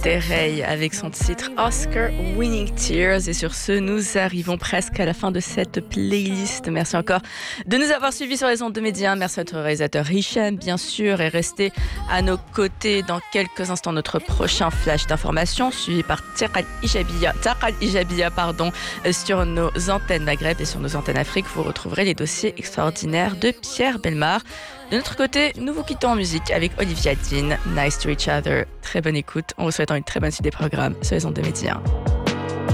Terrey avec son titre Oscar Winning Tears. Et sur ce, nous arrivons presque à la fin de cette playlist. Merci encore de nous avoir suivis sur les ondes de Média. Merci à notre réalisateur Hicham, bien sûr, et restez à nos côtés dans quelques instants. Notre prochain flash d'information suivi par Taqal Ijabia, sur nos antennes Maghreb et sur nos antennes Afrique. Vous retrouverez les dossiers extraordinaires de Pierre Bellemare. De notre côté, nous vous quittons en musique avec Olivia Dean, Nice to Each Other. Très bonne écoute. On vous souhaite une très bonne suite des programmes sur les ondes de Média.